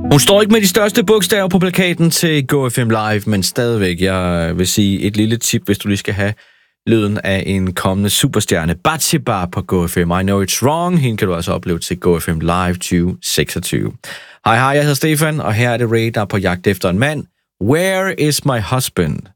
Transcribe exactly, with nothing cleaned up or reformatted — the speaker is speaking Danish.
Hun står ikke med de største bogstaver på plakaten til Go F M Live, men stadigvæk, jeg vil sige et lille tip, hvis du lige skal have lyden af en kommende superstjerne. Batsiba på Go F M. I know it's wrong. Hende kan du altså opleve til Go F M Live tyve seksogtyve. Hej hej, jeg hedder Stefan, og her er det Ray, der er på jagt efter en mand. Where is my husband?